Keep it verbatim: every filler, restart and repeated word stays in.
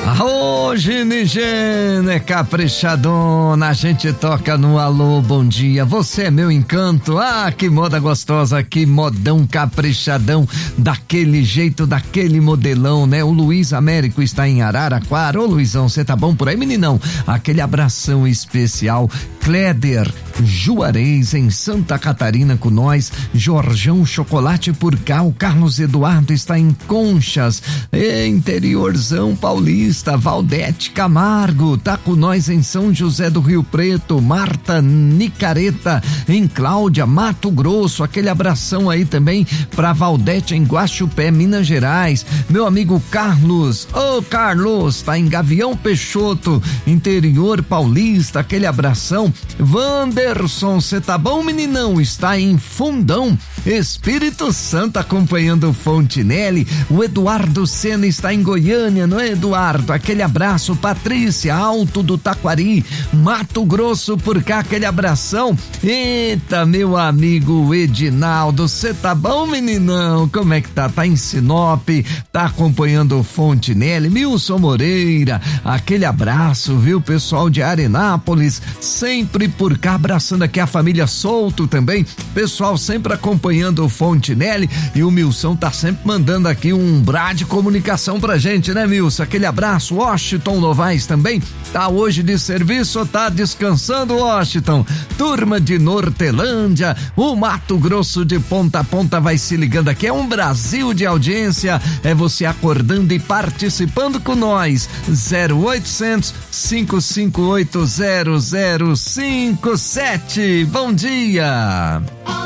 Hoje, Nigênia, é caprichadona, a gente toca no alô, bom dia, você é meu encanto, ah, que moda gostosa, que modão caprichadão, daquele jeito, daquele modelão, né? O Luiz Américo está em Araraquara. Ô Luizão, você tá bom por aí, meninão? Aquele abração especial. Cléder Juarez em Santa Catarina com nós, Jorjão Chocolate por cá, o Carlos Eduardo está em Conchas, interiorzão paulista, Valdete Camargo tá com nós em São José do Rio Preto, Marta Nicareta em Cláudia, Mato Grosso, aquele abração aí também pra Valdete em Guaxupé, Minas Gerais, meu amigo Carlos, ô Carlos, tá em Gavião Peixoto, interior paulista, aquele abração. Wanderson, cê tá bom, meninão? Está em Fundão, Espírito Santo, acompanhando o Fontinelli. O Eduardo Sena está em Goiânia, não é, Eduardo? Aquele abraço. Patrícia, Alto do Taquari, Mato Grosso por cá, aquele abração. Eita, meu amigo Edinaldo, cê tá bom, meninão? Como é que tá? Tá em Sinop, tá acompanhando o Fontinelli. Milson Moreira, aquele abraço, viu? Pessoal de Arenápolis, sempre por cá, abraçando aqui a família Souto também, pessoal sempre acompanhando o Fontinelli, e o Milson tá sempre mandando aqui um brá de comunicação pra gente, né, Milson? Aquele abraço. Washington Novaes também tá hoje de serviço, tá descansando, Washington. Turma de Nortelândia, o Mato Grosso de ponta a ponta vai se ligando aqui, é um Brasil de audiência, é você acordando e participando com nós. zero oitocentos, cinco cinco oito, zero zero cinco sete. Bom dia.